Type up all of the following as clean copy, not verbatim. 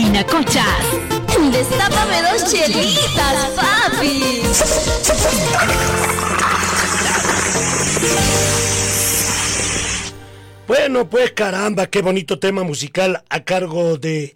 Parinacochas. Destápame 2 chelitas, papi. Bueno, pues caramba, qué bonito tema musical a cargo de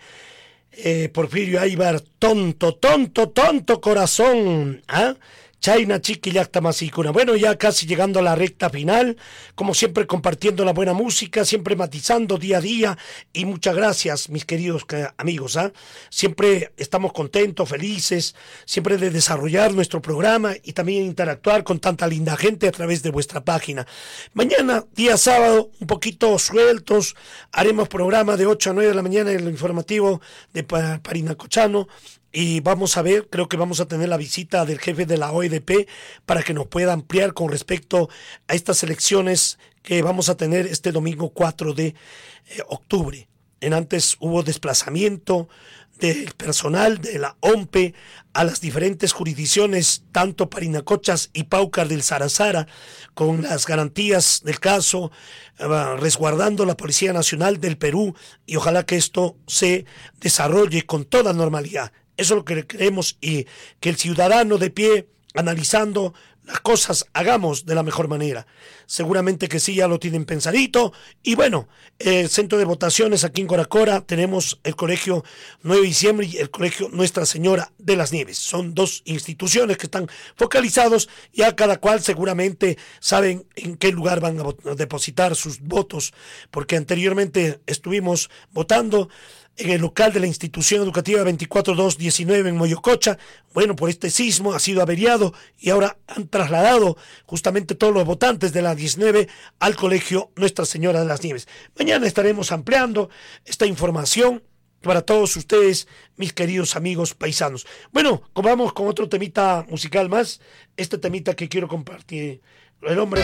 Porfirio Aybar. Tonto, tonto, tonto corazón. ¿Ah? Chayna Chiquillacta Masicuna. Bueno, ya casi llegando a la recta final, como siempre compartiendo la buena música, siempre matizando día a día, y muchas gracias mis queridos amigos, ¿ah? Siempre estamos contentos, felices, siempre de desarrollar nuestro programa y también interactuar con tanta linda gente a través de vuestra página. Mañana, día sábado, un poquito sueltos, haremos programa de 8 a 9 de la mañana en el informativo de Parinacochano. Y vamos a ver, creo que vamos a tener la visita del jefe de la OEDP para que nos pueda ampliar con respecto a estas elecciones que vamos a tener este domingo 4 de octubre. En antes hubo desplazamiento del personal de la OMPE a las diferentes jurisdicciones, tanto Parinacochas y Paucar del Sarazara, con las garantías del caso, resguardando la Policía Nacional del Perú, y ojalá que esto se desarrolle con toda normalidad. Eso es lo que queremos, y que el ciudadano de pie, analizando las cosas, hagamos de la mejor manera. Seguramente que sí, ya lo tienen pensadito. Y bueno, el centro de votaciones aquí en Coracora, tenemos el Colegio 9 de Diciembre y el Colegio Nuestra Señora de las Nieves. Son 2 instituciones que están focalizados, ya cada cual seguramente saben en qué lugar van a depositar sus votos, porque anteriormente estuvimos votando en el local de la institución educativa 24219 en Moyococha. Bueno, por este sismo ha sido averiado y ahora han trasladado justamente todos los votantes de la 19 al Colegio Nuestra Señora de las Nieves. Mañana estaremos ampliando esta información para todos ustedes, mis queridos amigos paisanos. Bueno, vamos con otro temita musical más. Este temita que quiero compartir. El hombre